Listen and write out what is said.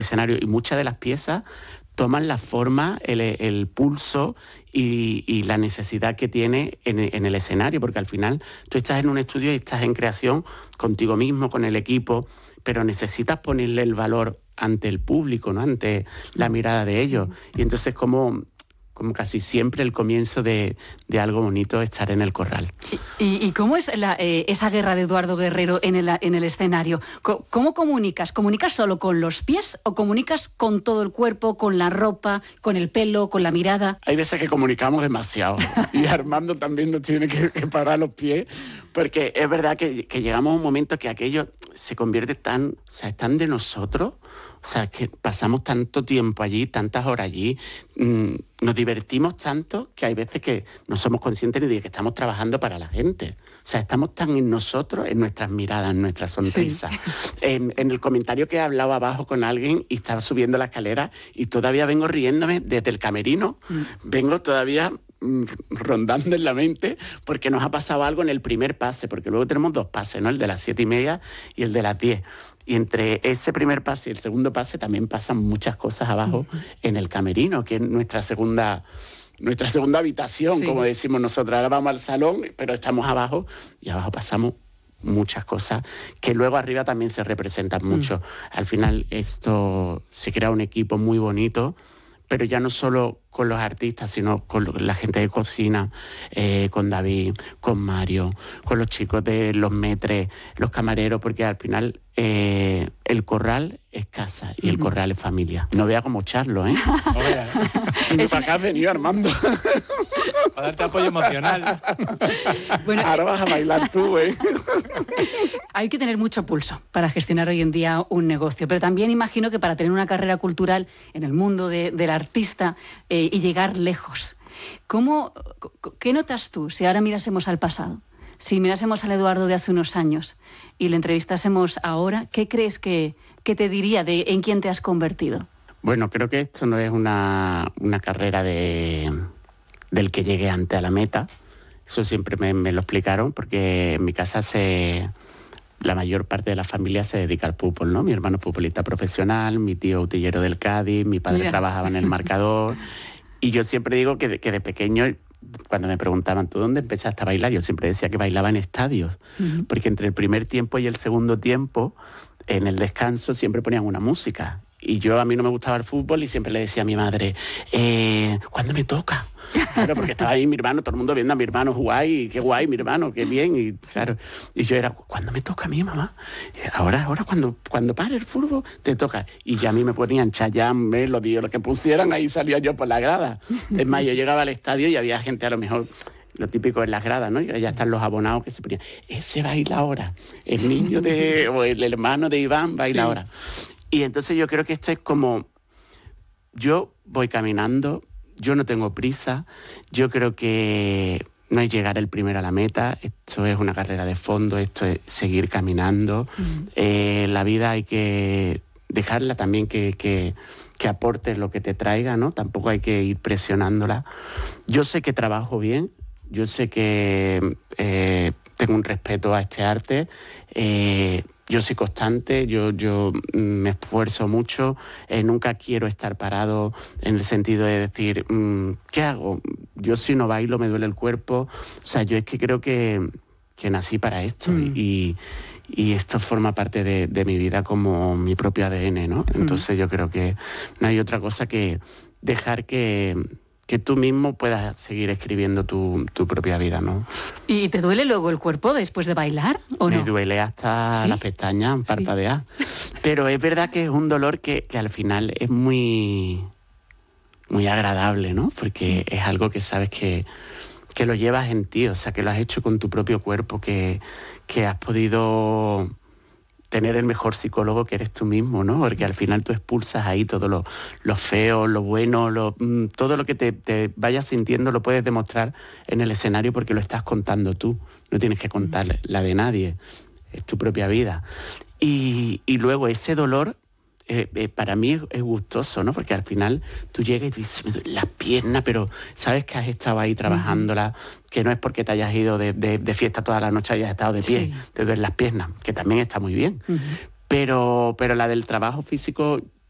escenario, y muchas de las piezas toman la forma, el pulso y la necesidad que tiene en el escenario, porque al final tú estás en un estudio y estás en creación contigo mismo, con el equipo, pero necesitas ponerle el valor ante el público, ¿no? Ante la mirada de ellos. Y entonces como casi siempre el comienzo de algo bonito, estar en el corral. ¿Y cómo es esa guerra de Eduardo Guerrero en el escenario? ¿Cómo comunicas? ¿Comunicas solo con los pies o comunicas con todo el cuerpo, con la ropa, con el pelo, con la mirada? Hay veces que comunicamos demasiado y Armando también nos tiene que parar los pies, porque es verdad que llegamos a un momento que aquello se convierte tan de nosotros. O sea, es que pasamos tanto tiempo allí, tantas horas allí, nos divertimos tanto que hay veces que no somos conscientes ni de que estamos trabajando para la gente. O sea, estamos tan en nosotros, en nuestras miradas, en nuestras sonrisas. Sí. En el comentario que he hablado abajo con alguien y estaba subiendo la escalera y todavía vengo riéndome desde el camerino, vengo todavía rondando en la mente porque nos ha pasado algo en el primer pase, porque luego tenemos 2 pases, ¿no? El de las 7:30 y el de las 10. Y entre ese primer pase y el segundo pase también pasan muchas cosas abajo en el camerino, que es nuestra segunda habitación, como decimos nosotros. Ahora vamos al salón, pero estamos abajo y abajo pasamos muchas cosas que luego arriba también se representan mucho. Al final esto se crea un equipo muy bonito, pero ya no solo con los artistas, sino con la gente de cocina, con David, con Mario, con los chicos de los metres, los camareros, porque al final el corral es casa y el corral es familia. No vea cómo charlo, ¿eh? Para acá has venido, Armando. Para darte apoyo emocional. Bueno, ahora vas a bailar tú, ¿eh? Hay que tener mucho pulso para gestionar hoy en día un negocio, pero también imagino que para tener una carrera cultural en el mundo del artista y llegar lejos. ¿Qué notas tú si ahora mirásemos al pasado? Si mirásemos al Eduardo de hace unos años y le entrevistásemos ahora, ¿qué crees que te diría de en quién te has convertido? Bueno, creo que esto no es una carrera del que llegue antes a la meta. Eso siempre me lo explicaron, porque en mi casa la mayor parte de la familia se dedica al fútbol, ¿no? Mi hermano es futbolista profesional, mi tío utillero del Cádiz, mi padre trabajaba en el Marcador. Y yo siempre digo que de pequeño, cuando me preguntaban, ¿tú dónde empezaste a bailar? Yo siempre decía que bailaba en estadios, porque entre el primer tiempo y el segundo tiempo, en el descanso, siempre ponían una música. Y a mí no me gustaba el fútbol y siempre le decía a mi madre, ¿cuándo me toca? Claro, porque estaba ahí mi hermano, todo el mundo viendo a mi hermano jugar y qué guay, mi hermano, qué bien. Y claro, y yo era, ¿cuándo me toca a mí, mamá? Ahora cuando pare el fútbol, te toca. Y ya a mí me ponían Chayanne, Melody, lo que pusieran, ahí salía yo por la grada. Es más, yo llegaba al estadio y había gente, a lo mejor, lo típico en las gradas, ¿no? Ya están los abonados que se ponían, ese baila ahora, el niño o el hermano de Iván baila ahora. Y entonces yo creo que esto es como, yo voy caminando, yo no tengo prisa, yo creo que no hay llegar el primero a la meta, esto es una carrera de fondo, esto es seguir caminando. La vida hay que dejarla también que aporte lo que te traiga, ¿no? Tampoco hay que ir presionándola. Yo sé que trabajo bien, yo sé que tengo un respeto a este arte, yo soy constante, yo me esfuerzo mucho, nunca quiero estar parado en el sentido de decir, ¿qué hago? Yo si no bailo me duele el cuerpo. O sea, yo es que creo que nací para esto y esto forma parte de mi vida como mi propio ADN, ¿no? Entonces yo creo que no hay otra cosa que dejar que tú mismo puedas seguir escribiendo tu propia vida, ¿no? ¿Y te duele luego el cuerpo después de bailar o no? Me duele hasta las pestañas, parpadear. Sí. Pero es verdad que es un dolor que al final es muy, muy agradable, ¿no? Porque es algo que sabes que lo llevas en ti, o sea, que lo has hecho con tu propio cuerpo, que has podido tener el mejor psicólogo que eres tú mismo, ¿no? Porque al final tú expulsas ahí todo lo feo, lo bueno, todo lo que te vayas sintiendo lo puedes demostrar en el escenario porque lo estás contando tú. No tienes que contar la de nadie, es tu propia vida. Y luego ese dolor para mí es gustoso, ¿no? Porque al final tú llegas y tú dices, me duele la pierna, pero sabes que has estado ahí trabajándola, que no es porque te hayas ido de fiesta toda la noche y hayas estado de pie, te duelen las piernas, que también está muy bien. Pero la del trabajo físico